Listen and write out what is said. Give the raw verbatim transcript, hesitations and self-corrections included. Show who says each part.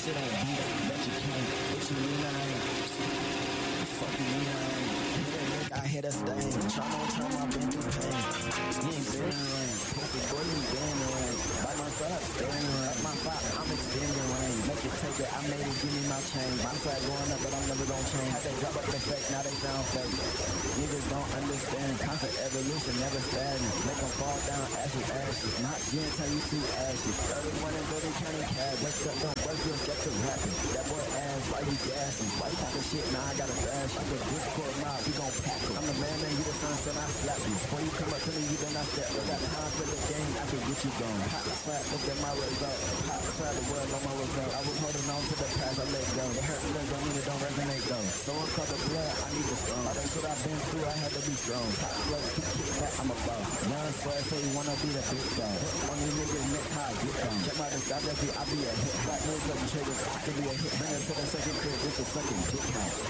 Speaker 1: shit on beat, bet you can't. What you mean I ain't? Fuck you mean I ain't? Hit a lick, I hit a stain. Charm on charm, I've been through pain. You ain't been in the rain. Pussy boy, you been in the rain. Bite my foot up, stay in the rain. Up my spot, I'm extending rain. Make it take it, I made it, give me my chain. My flag going up, but I'm never gonna change. Had they drop up the fake, now they sound fake. Niggas don't understand. Constant evolution, never stagnant. Make them fall down, ashes, ashes. Not gin, tell you two ashes. Early morning, go to county cab. Wake up, don't work, you'll get to rapping. That boy ass, why you gassing? Why you talking shit, now I got a bash. Like a Discord mob, we gon' pack em. I'm the man, man, you the son, son, I slap you. Before you come up to me, you been out step. I got time for the game, I can get you gone. Hot slap, look at my result. Hot slap, the world on my result. I was holding on to the past, I let go. It hurt, but don't mean it don't resonate though. So I'm called the blood, I need the strong. All that shit I've been through, I had to be strong. Hot blood, keep kick back, I'm a boss. Young swear, say you wanna be the big dog. On these niggas, next high, get down. Check my disc, I bet you, I be a hit. Black nose, double triggers, I can be a hit. Bring it to the second crib, it's a second dick count.